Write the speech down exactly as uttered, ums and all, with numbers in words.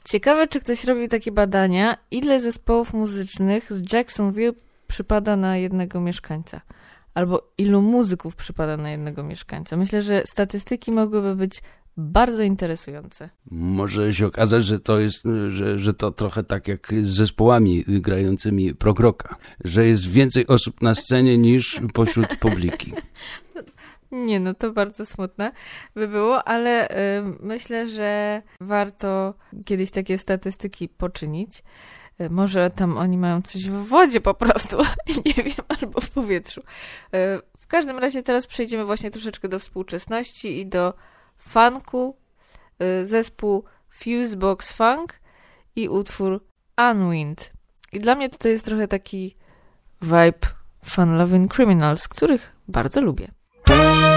Ciekawe, czy ktoś robił takie badania, ile zespołów muzycznych z Jacksonville przypada na jednego mieszkańca. Albo ilu muzyków przypada na jednego mieszkańca. Myślę, że statystyki mogłyby być bardzo interesujące. Może się okazać, że to jest, że, że to trochę tak jak z zespołami grającymi prog rocka, że jest więcej osób na scenie niż pośród publiki. Nie, no to bardzo smutne by było, ale y, myślę, że warto kiedyś takie statystyki poczynić. Y, może tam oni mają coś w wodzie po prostu, nie wiem, albo w powietrzu. Y, w każdym razie teraz przejdziemy właśnie troszeczkę do współczesności i do funku. Y, zespół Fusebox Funk i utwór Unwind. I dla mnie to jest trochę taki vibe Fun Loving Criminals, których bardzo lubię.